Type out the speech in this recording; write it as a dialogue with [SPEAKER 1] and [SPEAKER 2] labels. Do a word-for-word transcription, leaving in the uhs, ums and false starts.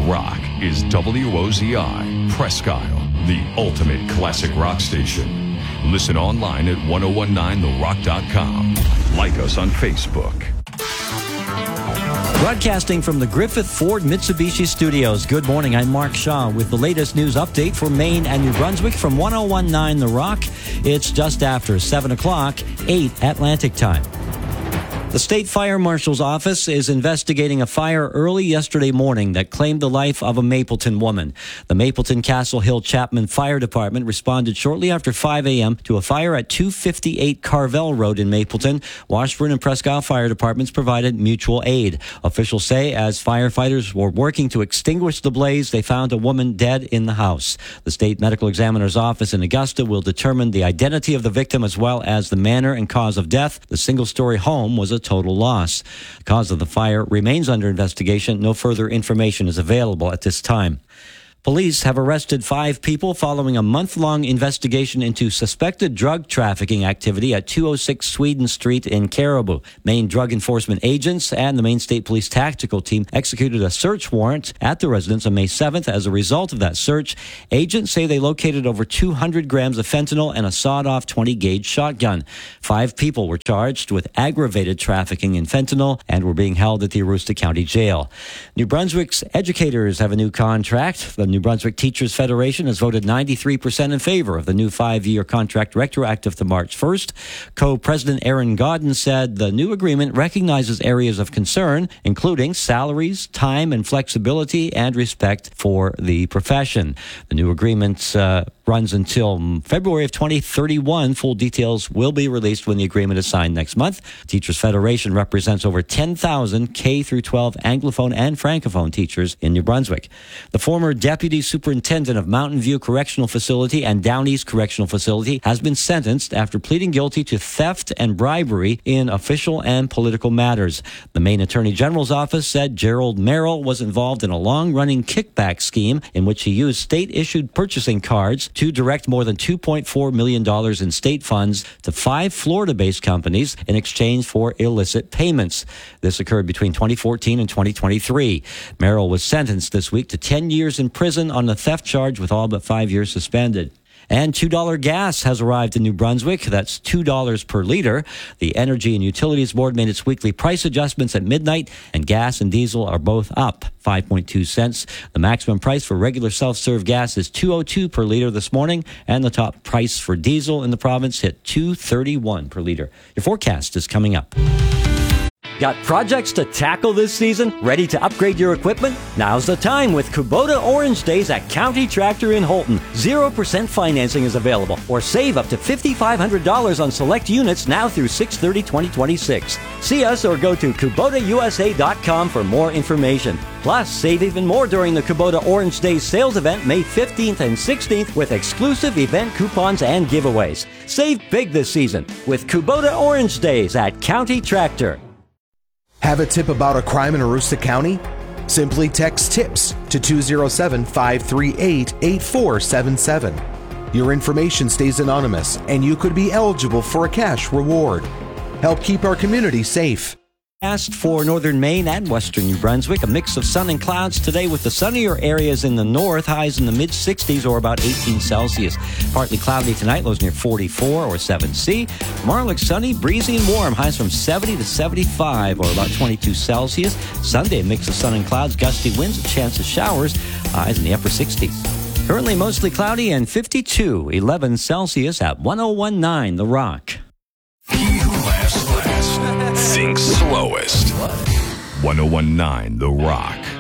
[SPEAKER 1] Rock is W O Z I, Presque Isle, the ultimate classic rock station. Listen online at ten nineteen the rock dot com. Like us on Facebook.
[SPEAKER 2] Broadcasting from the Griffith Ford Mitsubishi Studios. Good morning, I'm Mark Shaw with the latest news update for Maine and New Brunswick from ten nineteen The Rock. It's just after seven o'clock, eight Atlantic time. The State Fire Marshal's office is investigating a fire early yesterday morning that claimed the life of a Mapleton woman. The Mapleton Castle Hill Chapman Fire Department responded shortly after five a.m. to a fire at two fifty-eight Carvel Road in Mapleton. Washburn and Presque Isle fire departments provided mutual aid. Officials say as firefighters were working to extinguish the blaze, they found a woman dead in the house. The State Medical Examiner's office in Augusta will determine the identity of the victim as well as the manner and cause of death. The single-story home was a total loss. The cause of the fire remains under investigation. No further information is available at this time. Police have arrested five people following a month-long investigation into suspected drug trafficking activity at two oh six Sweden Street in Caribou. Maine Drug Enforcement agents and the Maine State Police Tactical Team executed a search warrant at the residence on May seventh. As a result of that search, agents say they located over two hundred grams of fentanyl and a sawed-off twenty gauge shotgun. Five people were charged with aggravated trafficking in fentanyl and were being held at the Aroostook County Jail. New Brunswick's educators have a new contract. The New Brunswick Teachers Federation has voted ninety-three percent in favor of the new five-year contract retroactive to March first. Co-President Aaron Godden said the new agreement recognizes areas of concern, including salaries, time and flexibility, and respect for the profession. The new agreement uh, runs until February of twenty thirty-one. Full details will be released when the agreement is signed next month. Teachers Federation represents over ten thousand K through twelve Anglophone and Francophone teachers in New Brunswick. The former Deputy Superintendent of Mountain View Correctional Facility and Down East Correctional Facility has been sentenced after pleading guilty to theft and bribery in official and political matters. The Maine Attorney General's office said Gerald Merrill was involved in a long-running kickback scheme in which he used state-issued purchasing cards to direct more than two point four million dollars in state funds to five Florida-based companies in exchange for illicit payments. This occurred between twenty fourteen and twenty twenty-three. Merrill was sentenced this week to ten years in prison on the theft charge with all but five years suspended. And two dollar gas has arrived in New Brunswick. That's two dollars per liter. The Energy and Utilities Board made its weekly price adjustments at midnight, and gas and diesel are both up five point two cents. The maximum price for regular self-serve gas is two oh two per liter this morning, and the top price for diesel in the province hit two thirty-one per liter. Your forecast is coming up. Got projects to tackle this season? Ready to upgrade your equipment? Now's the time with Kubota Orange Days at County Tractor in Holton. zero percent financing is available, or save up to five thousand five hundred dollars on select units now through six thirty twenty twenty-six. See us or go to Kubota U S A dot com for more information. Plus, save even more during the Kubota Orange Days sales event May fifteenth and sixteenth with exclusive event coupons and giveaways. Save big this season with Kubota Orange Days at County Tractor.
[SPEAKER 3] Have a tip about a crime in Aroostook County? Simply text TIPS to two oh seven, five three eight, eight four seven seven. Your information stays anonymous, and you could be eligible for a cash reward. Help keep our community safe.
[SPEAKER 2] Asked for northern Maine and western New Brunswick, a mix of sun and clouds today with the sunnier areas in the north, highs in the mid sixties or about eighteen Celsius. Partly cloudy tonight, lows near forty-four or seven C. Tomorrow looks sunny, breezy and warm, highs from seventy to seventy-five or about twenty-two Celsius. Sunday, a mix of sun and clouds, gusty winds, a chance of showers, highs in the upper sixties. Currently mostly cloudy and fifty-two, eleven Celsius at ten nineteen The Rock.
[SPEAKER 1] Laughs last, thinks slowest. ten nineteen The Rock.